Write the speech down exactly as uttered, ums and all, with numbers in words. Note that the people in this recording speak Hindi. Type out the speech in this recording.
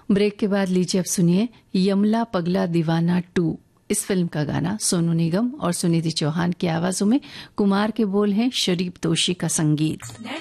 ब्रेक के बाद लीजिए अब सुनिए यमला पगला दीवाना टू। इस फिल्म का गाना सोनू निगम और सुनिधि चौहान की आवाजों में, कुमार के बोल हैं, शरीफ दोषी का संगीत।